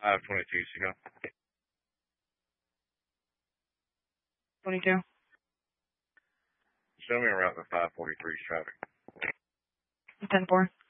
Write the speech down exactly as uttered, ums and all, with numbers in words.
I have twenty-two, so go. twenty-two. Show me around the five forty-three traffic. ten four.